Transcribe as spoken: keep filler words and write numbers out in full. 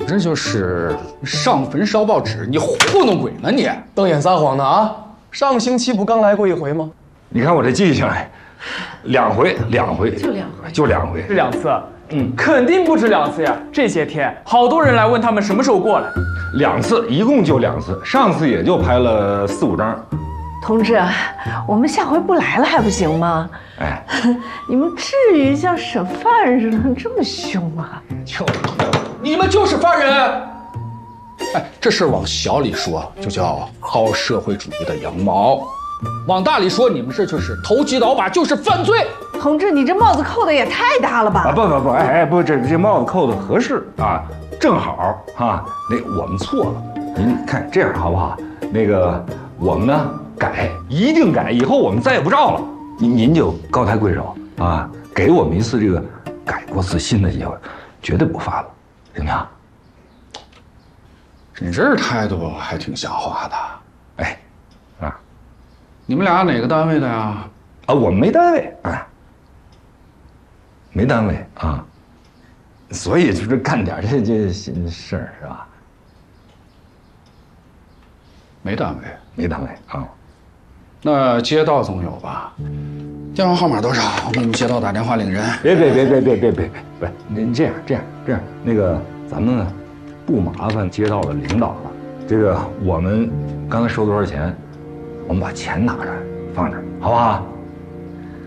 这就是上坟烧报纸，你糊弄鬼呢你！ 瞪眼撒谎的啊！上星期不刚来过一回吗？ 你看我这记性哎，两回，两回， 就两回， 就两回， 是两次。嗯，肯定不止两次呀！这些天好多人来问他们什么时候过来。 两次，一共就两次，上次也就拍了四五张。 同志，我们下回不来了还不行吗？ 哎， 你们至于像审犯似的这么凶吗？ 就你们就是犯人！哎，这事往小里说就叫薅社会主义的羊毛，往大里说你们这就是投机倒把，就是犯罪。 同志，你这帽子扣的也太大了吧？ 啊不不不，哎哎不，这这帽子扣的合适啊，正好啊。那我们错了，您看这样好不好？那个我们呢改，一定改，以后我们再也不照了。您您就高抬贵手啊，给我们一次这个改过自新的机会，绝对不犯了，行不行？ 你这态度还挺像话的。 哎，啊， 你们俩哪个单位的呀？ 啊，我们没单位啊，没单位啊，所以就是干点这这事儿是吧？ 没单位， 没单位啊。 那街道总有吧？电话号码多少？我给你们街道打电话领人。 别别别别别别别，不是您这样这样这样，那个咱们呢，不麻烦街道的领导了。这个我们刚才收多少钱，我们把钱拿出来放这儿，好不好？